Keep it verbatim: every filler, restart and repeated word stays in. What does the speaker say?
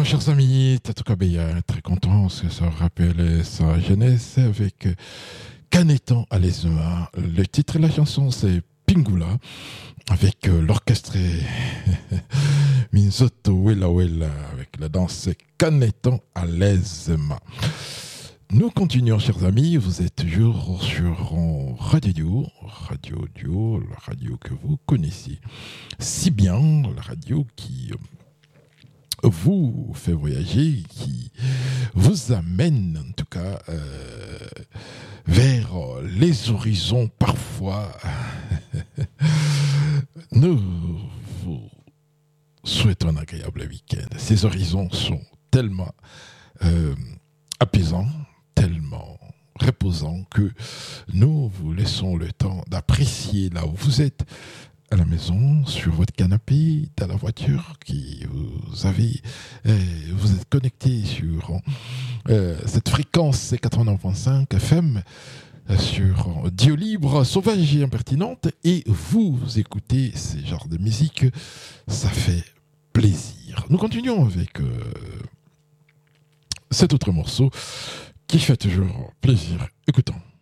Alors, chers amis, Tatou Kabeya, très content parce que ça rappelle sa jeunesse avec Canetan à l'Esma. Le titre de la chanson, c'est Pingula, avec euh, l'orchestre Minzoto Wella Wella, avec la danse Canetan à l'Esma. Nous continuons, chers amis, vous êtes toujours sur Radio Radio Dio, la radio que vous connaissez si bien, la radio qui vous fait voyager, qui vous amène en tout cas euh, vers les horizons parfois. Nous vous souhaitons un agréable week-end. Ces horizons sont tellement euh, apaisants, tellement reposants que nous vous laissons le temps d'apprécier là où vous êtes, à la maison, sur votre canapé, dans la voiture, qui vous avez, euh, vous êtes connecté sur euh, cette fréquence quatre-vingt-neuf virgule cinq F M, euh, sur Dio Libre, sauvage et impertinente, et vous écoutez ces genres de musique, ça fait plaisir. Nous continuons avec euh, cet autre morceau qui fait toujours plaisir. Écoutons.